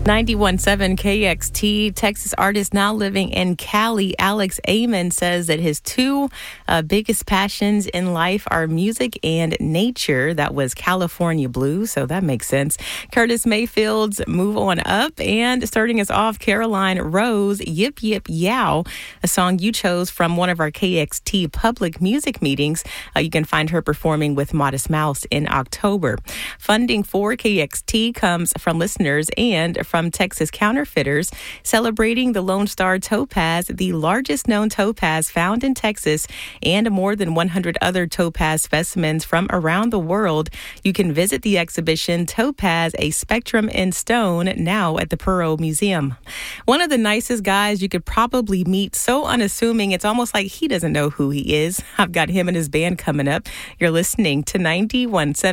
91.7 KXT, Texas artist now living in Cali, Alex Amon, says that his two biggest passions in life are music and nature. That was California Blues, so that makes sense. Curtis Mayfield's Move On Up, and starting us off, Caroline Rose, Yip Yip Yow, a song you chose from one of our KXT public music meetings. You can find her performing with Modest Mouse in October. Funding for KXT comes from listeners and from Texas Counterfeiters, celebrating the Lone Star Topaz, the largest known topaz found in Texas, and more than 100 other topaz specimens from around the world. You can visit the exhibition Topaz, a Spectrum in Stone, now at the Perot Museum. One of the nicest guys you could probably meet, so unassuming it's almost like he doesn't know who he is. I've got him and his band coming up. You're listening to 91.7